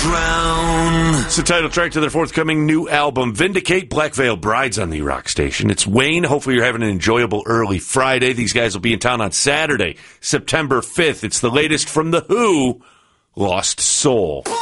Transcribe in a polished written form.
drown. It's the title track to their forthcoming new album, Vindicate. Black Veil Brides on the Rock Station. It's Wayne. Hopefully you're having an enjoyable early Friday. These guys will be in town on Saturday, September 5th. It's the latest from The Who, Lost Soul.